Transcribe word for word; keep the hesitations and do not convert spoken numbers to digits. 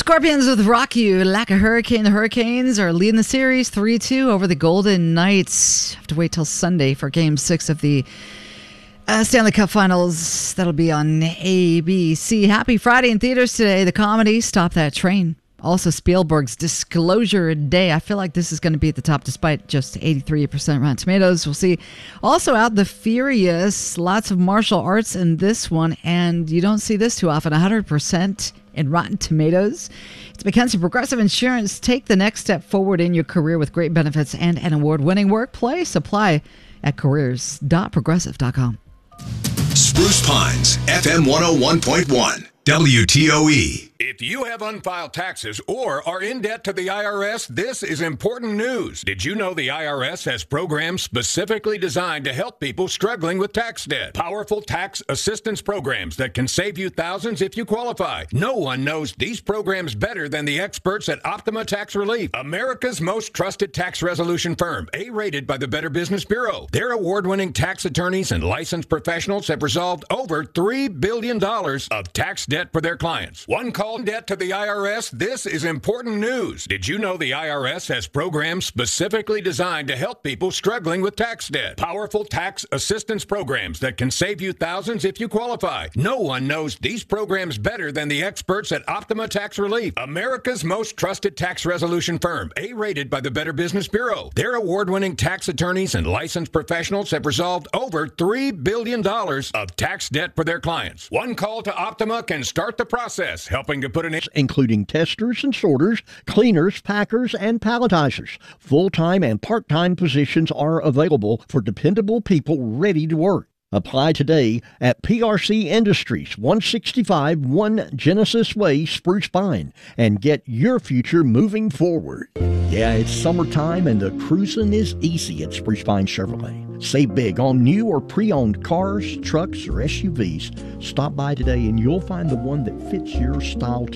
Scorpions with Rock You like a Hurricane. The Hurricanes are leading the series three two over the Golden Knights. Have to wait till Sunday for Game six of the uh, Stanley Cup Finals. That'll be on A B C. Happy Friday in theaters today. The comedy Stop That Train. Also, Spielberg's Disclosure Day. I feel like this is going to be at the top despite just eighty-three percent Rotten Tomatoes. We'll see. Also out, The Furious. Lots of martial arts in this one, and you don't see this too often. one hundred percent in Rotten Tomatoes. It's Mackenzie Progressive Insurance. Take the next step forward in your career with great benefits and an award-winning workplace. Apply at careers dot progressive dot com. Spruce Pines, F M one oh one point one, W T O E. If you have unfiled taxes or are in debt to the I R S, this is important news. Did you know the I R S has programs specifically designed to help people struggling with tax debt? Powerful tax assistance programs that can save you thousands if you qualify. No one knows these programs better than the experts at Optima Tax Relief, America's most trusted tax resolution firm, A-rated by the Better Business Bureau. Their award-winning tax attorneys and licensed professionals have resolved over three billion dollars of tax debt for their clients. One call debt to the I R S, this is important news. Did you know the I R S has programs specifically designed to help people struggling with tax debt? Powerful tax assistance programs that can save you thousands if you qualify. No one knows these programs better than the experts at Optima Tax Relief, America's most trusted tax resolution firm, A-rated by the Better Business Bureau. Their award-winning tax attorneys and licensed professionals have resolved over three billion dollars of tax debt for their clients. One call to Optima can start the process, helping to put an including testers and sorters, cleaners, packers, and palletizers. Full-time and part-time positions are available for dependable people ready to work. Apply today at P R C Industries, one sixty-five one Genesis Way, Spruce Pine, and get your future moving forward. Yeah, it's summertime and the cruising is easy at Spruce Pine Chevrolet. Save big on new or pre-owned cars, trucks, or S U Vs. Stop by today and you'll find the one that fits your style.